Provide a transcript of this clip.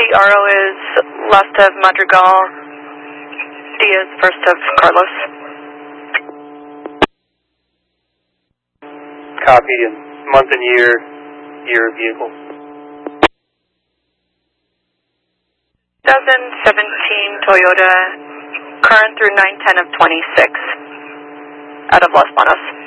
The RO is left of Madrigal, Diaz first of Carlos. Copy, and month and year of vehicle. 2017 Toyota, current through 9/10 of 26, out of Los Banos.